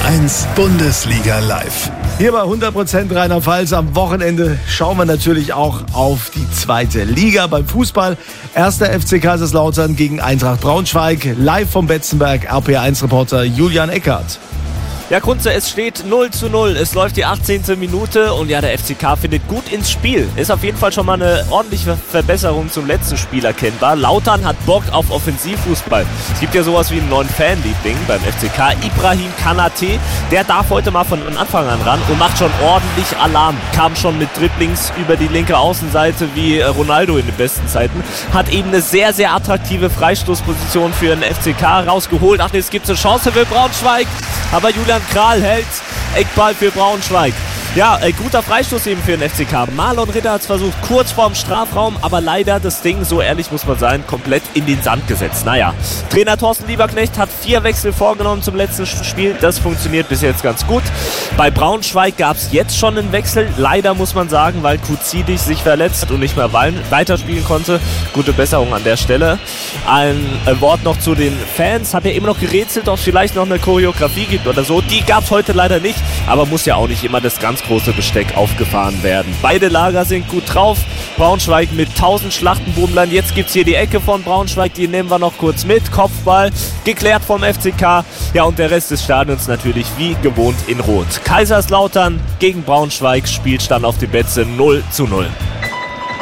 1 Bundesliga live. Hier bei 100% Rheinland-Pfalz am Wochenende schauen wir natürlich auch auf die zweite Liga beim Fußball. 1. FC Kaiserslautern gegen Eintracht Braunschweig. Live vom Betzenberg, RPA1-Reporter Julian Eckhardt. Ja, Kunze, es steht 0:0. Es läuft die 18. Minute und ja, der FCK findet gut ins Spiel. Ist auf jeden Fall schon mal eine ordentliche Verbesserung zum letzten Spiel erkennbar. Lautern hat Bock auf Offensivfußball. Es gibt ja sowas wie einen neuen Fanliebling beim FCK. Ibrahim Kanate, der darf heute mal von Anfang an ran und macht schon ordentlich Alarm. Kam schon mit Dribblings über die linke Außenseite wie Ronaldo in den besten Zeiten. Hat eben eine sehr, sehr attraktive Freistoßposition für den FCK rausgeholt. Ach, jetzt gibt es eine Chance für Braunschweig. Aber Julian Kral hält. Eckball für Braunschweig. Ja, guter Freistoß eben für den FCK. Marlon Ritter hat es versucht, kurz vorm Strafraum, aber leider das Ding, so ehrlich muss man sein, komplett in den Sand gesetzt. Naja, Trainer Thorsten Lieberknecht hat 4 Wechsel vorgenommen zum letzten Spiel. Das funktioniert bis jetzt ganz gut. Bei Braunschweig gab es jetzt schon einen Wechsel. Leider muss man sagen, weil Kuzidis sich verletzt hat und nicht mehr weiterspielen konnte. Gute Besserung an der Stelle. Ein Wort noch zu den Fans. Hab ja immer noch gerätselt, ob es vielleicht noch eine Choreografie gibt oder so. Die gab es heute leider nicht, aber muss ja auch nicht immer das ganz große Besteck aufgefahren werden. Beide Lager sind gut drauf. Braunschweig mit 1000 Schlachtenbummlern. Jetzt gibt es hier die Ecke von Braunschweig, die nehmen wir noch kurz mit. Kopfball, geklärt vom FCK. Ja, und der Rest des Stadions natürlich wie gewohnt in Rot. Kaiserslautern gegen Braunschweig, Spielstand auf die Betze 0:0.